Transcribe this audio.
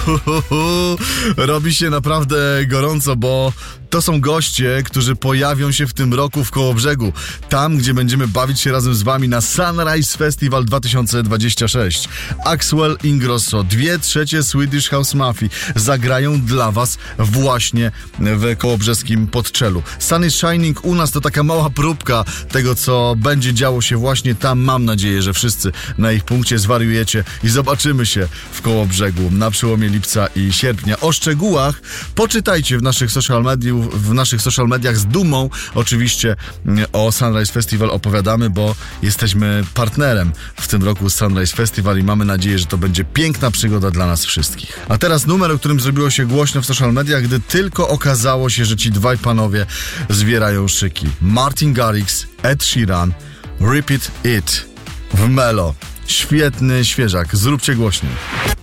Robi się naprawdę gorąco, bo to są goście, którzy pojawią się w tym roku w Kołobrzegu. Tam, gdzie będziemy bawić się razem z wami na Sunrise Festival 2026. Axwell Ingrosso, 2/3 Swedish House Mafii zagrają dla was właśnie w kołobrzeskim Podczelu. Sun is Shining u nas to taka mała próbka tego, co będzie działo się właśnie tam. Mam nadzieję, że wszyscy na ich punkcie zwariujecie i zobaczymy się w Kołobrzegu na przełomie lipca i sierpnia. O szczegółach poczytajcie w naszych social mediach. Z dumą oczywiście o Sunrise Festival opowiadamy, bo jesteśmy partnerem w tym roku Sunrise Festival i mamy nadzieję, że to będzie piękna przygoda dla nas wszystkich. A teraz numer, o którym zrobiło się głośno w social mediach, gdy tylko okazało się, że ci dwaj panowie zbierają szyki. Martin Garrix, Ed Sheeran, Repeat It w Melo. Świetny świeżak. Zróbcie głośniej.